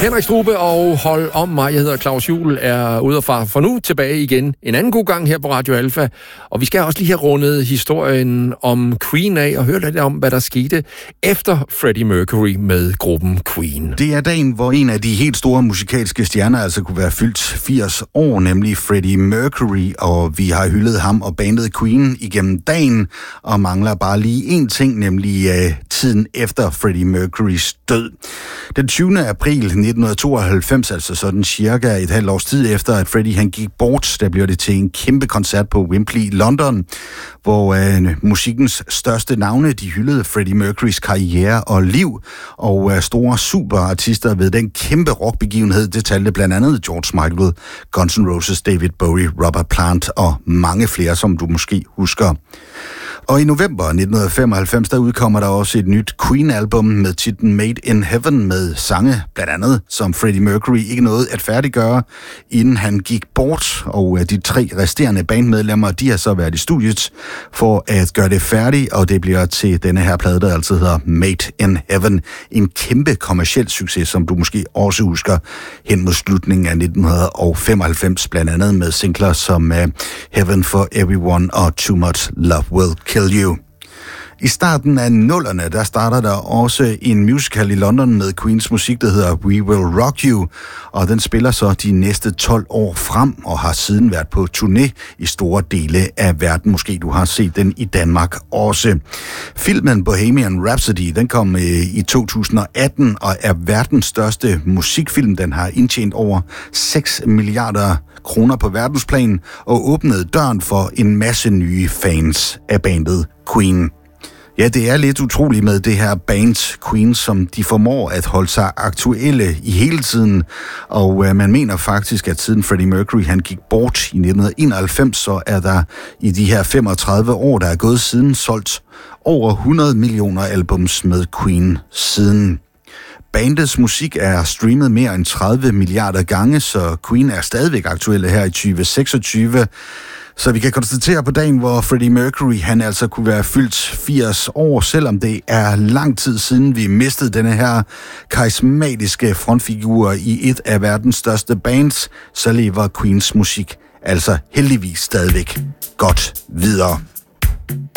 Henrik Strube og Hold om mig. Jeg hedder Claus Juhl, er ude og for nu tilbage igen en anden god gang her på Radio Alpha. Og vi skal også lige have rundet historien om Queen af og høre lidt om, hvad der skete efter Freddie Mercury med gruppen Queen. Det er dagen, hvor en af de helt store musikalske stjerner altså kunne være fyldt 80 år, nemlig Freddie Mercury, og vi har hyldet ham og bandet Queen igennem dagen, og mangler bare lige én ting, nemlig tiden efter Freddie Mercurys død. Den 20. april 1992, altså sådan cirka et halvt års tid efter, at Freddie han gik bort, der blev det til en kæmpe koncert på Wembley i London, hvor musikkens største navne, de hyldede Freddie Mercurys karriere og liv, og store superartister ved den kæmpe rockbegivenhed, det talte blandt andet George Michael, Guns N' Roses, David Bowie, Robert Plant og mange flere, som du måske husker. Og i november 1995, der udkommer der også et nyt Queen-album med titlen Made in Heaven med sange, blandt andet, som Freddie Mercury ikke nåede at færdiggøre, inden han gik bort. Og de 3 resterende bandmedlemmer, de har så været i studiet for at gøre det færdigt, og det bliver til denne her plade, der altid hedder Made in Heaven. En kæmpe kommerciel succes, som du måske også husker hen mod slutningen af 1995, blandt andet med singler som Heaven for Everyone og Too Much Love Will Kill You. I starten af 00'erne, der starter der også en musical i London med Queens musik, der hedder We Will Rock You, og den spiller så de næste 12 år frem, og har siden været på turné i store dele af verden. Måske du har set den i Danmark også. Filmen Bohemian Rhapsody, den kom i 2018, og er verdens største musikfilm. Den har indtjent over 6 milliarder kroner på verdensplan, og åbnede døren for en masse nye fans af bandet Queen. Ja, det er lidt utroligt med det her band Queen, som de formår at holde sig aktuelle i hele tiden. Og man mener faktisk, at siden Freddie Mercury han gik bort i 1991, så er der i de her 35 år, der er gået siden, solgt over 100 millioner albums med Queen siden. Bandets musik er streamet mere end 30 milliarder gange, så Queen er stadigvæk aktuelle her i 2026. Så vi kan konstatere på dagen, hvor Freddie Mercury han altså kunne være fyldt 80 år, selvom det er lang tid siden vi mistede denne her karismatiske frontfigur i et af verdens største bands, så lever Queens musik altså heldigvis stadigvæk godt videre.